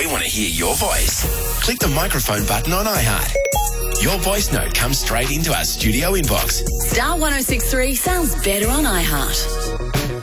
We want to hear your voice. Click the microphone button on iHeart. Your voice note comes straight into our studio inbox. Star 106.3 sounds better on iHeart.